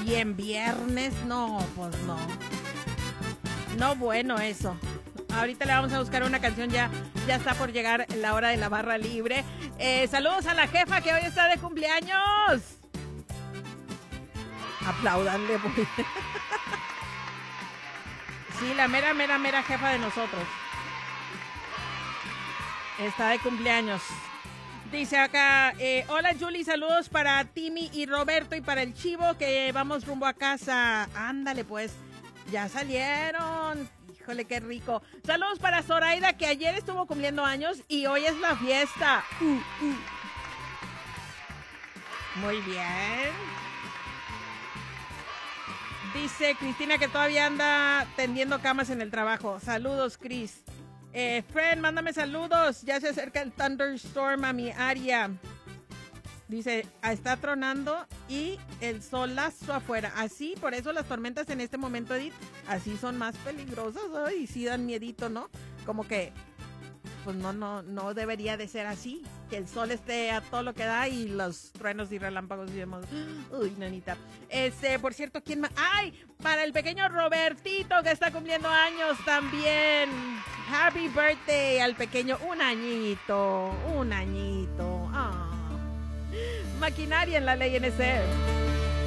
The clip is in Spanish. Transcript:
Y en viernes, no, pues no. No, bueno, eso. Ahorita le vamos a buscar una canción, ya está por llegar la hora de la barra libre. Saludos a la jefa que hoy está de cumpleaños. Aplaudanle, pues. Sí, la mera jefa de nosotros. Está de cumpleaños. Dice acá, hola Julie, saludos para Timmy y Roberto y para el Chivo que vamos rumbo a casa. Ándale pues, ya salieron. Híjole, qué rico. Saludos para Zoraida que ayer estuvo cumpliendo años y hoy es la fiesta. Muy bien. Dice Cristina que todavía anda tendiendo camas en el trabajo. Saludos, Cris. Fred, mándame saludos. Ya se acerca el thunderstorm a mi área. Dice, está tronando y el solazo afuera. Así, por eso las tormentas en este momento, Edith, así son más peligrosas. Ay, sí dan miedito, ¿no? Como que, pues no debería de ser así. Que el sol esté a todo lo que da y los truenos y relámpagos y demás. Uy, nanita. Por cierto, ¿quién más? ¡Ay! Para el pequeño Robertito que está cumpliendo años también. Happy birthday al pequeño. Un añito. Ah. Maquinaria en la ley NC.